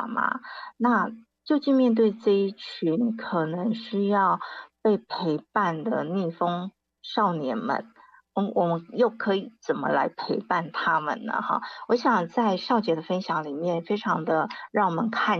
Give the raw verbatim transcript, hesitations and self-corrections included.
妈。那究竟面对这一群可能需要被陪伴的逆风少年们，我们我们又可以怎么来陪伴他们呢？哈，我想在少杰的分享里面，非常的让我们看